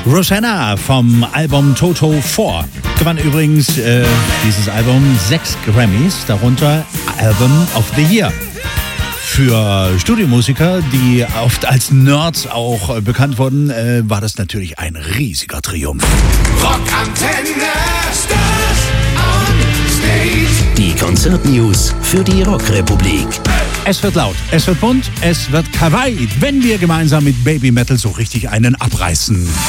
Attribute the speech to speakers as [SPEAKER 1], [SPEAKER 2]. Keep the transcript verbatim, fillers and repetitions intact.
[SPEAKER 1] Rosanna vom Album Toto vier gewann übrigens äh, dieses Album sechs Grammys, darunter Album of the Year. Für Studiomusiker, die oft als Nerds auch äh, bekannt wurden, äh, war das natürlich ein riesiger Triumph.
[SPEAKER 2] Rockantenne, Stars on Stage.
[SPEAKER 3] Die Konzertnews für die Rockrepublik.
[SPEAKER 1] Es wird laut, es wird bunt, es wird kawaii, wenn wir gemeinsam mit Baby Metal so richtig einen abreißen.